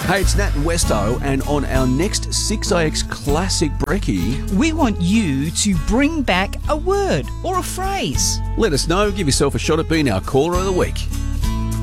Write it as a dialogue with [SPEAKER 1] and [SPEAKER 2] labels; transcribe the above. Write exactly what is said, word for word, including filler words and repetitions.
[SPEAKER 1] Hey, it's Nat and Westo, and on our next six A X Classic Brekkie,
[SPEAKER 2] we want you to bring back a word or a phrase.
[SPEAKER 1] let us know. Give yourself a shot at being our caller of the week.